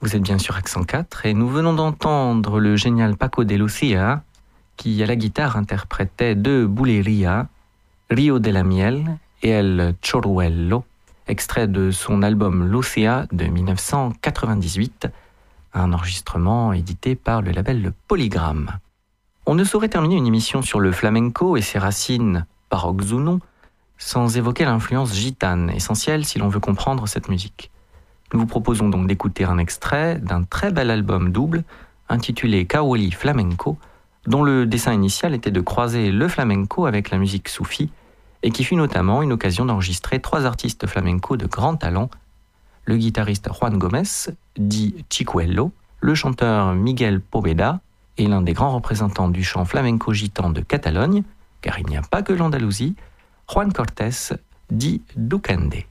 Vous êtes bien sur Accent 4 et nous venons d'entendre le génial Paco de Lucia qui à la guitare interprétait deux bulerías, Rio de la Miel et El Choruelo, extrait de son album Lucia de 1998, un enregistrement édité par le label Polygram. On ne saurait terminer une émission sur le flamenco et ses racines, baroques ou non, sans évoquer l'influence gitane, essentielle si l'on veut comprendre cette musique. Nous vous proposons donc d'écouter un extrait d'un très bel album double intitulé Kaoli Flamenco, dont le dessein initial était de croiser le flamenco avec la musique soufie et qui fut notamment une occasion d'enregistrer trois artistes flamenco de grand talent, le guitariste Juan Gomez, dit Chicuelo, le chanteur Miguel Poveda et l'un des grands représentants du chant flamenco-gitan de Catalogne, car il n'y a pas que l'Andalousie, Juan Cortés, dit Ducande.